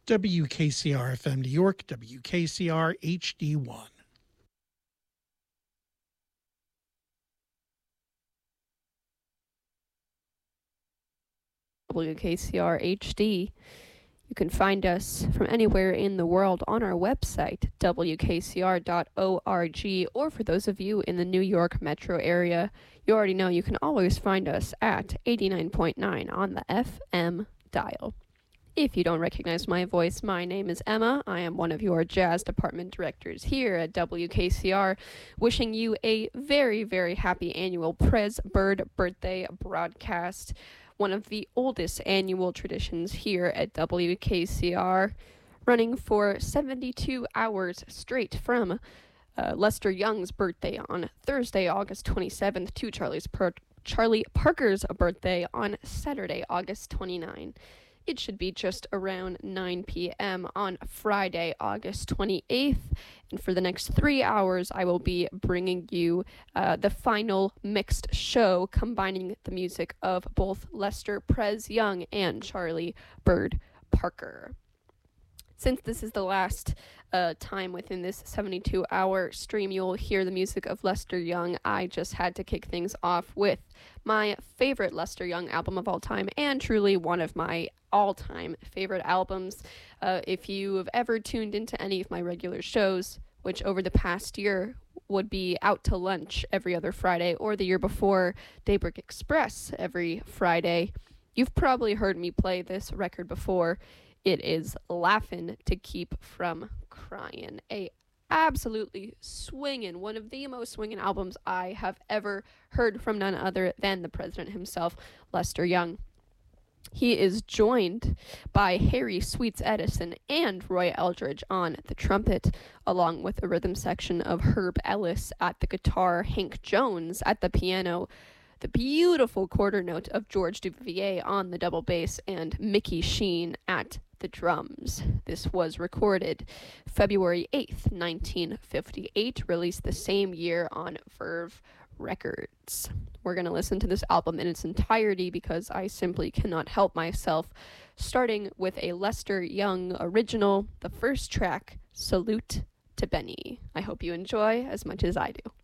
WKCR FM New York, WKCR HD1. WKCR HD. You can find us from anywhere in the world on our website, wkcr.org, or for those of you in the New York metro area, you already know you can always find us at 89.9 on the FM dial. If you don't recognize my voice, my name is Emma. I am one of your jazz department directors here at WKCR, wishing you a very, very happy annual Prez Bird birthday broadcast, one of the oldest annual traditions here at WKCR, running for 72 hours straight from Lester Young's birthday on Thursday, August 27th, to Charlie Parker's birthday on Saturday, August 29th. It should be just around 9 p.m. on Friday, August 28th. And for the next 3 hours, I will be bringing you the final mixed show, combining the music of both Lester Prez Young and Charlie Bird Parker. Since this is the last time within this 72-hour stream, you'll hear the music of Lester Young. I just had to kick things off with my favorite Lester Young album of all time, and truly one of my all-time favorite albums. If you have ever tuned into any of my regular shows, which over the past year would be Out to Lunch every other Friday, or the year before Daybreak Express every Friday, you've probably heard me play this record before. It is Laughin' to Keep From Cryin', a absolutely swinging, one of the most swinging albums I have ever heard from none other than the president himself, Lester Young. He is joined by Harry Sweets Edison and Roy Eldridge on the trumpet, along with a rhythm section of Herb Ellis at the guitar, Hank Jones at the piano, the beautiful quarter note of George Duvivier on the double bass, and Mickey Sheen at the drums. This was recorded February 8th, 1958, released the same year on Verve Records. We're going to listen to this album in its entirety because I simply cannot help myself, starting with a Lester Young original, the first track, Salute to Benny. I hope you enjoy as much as I do.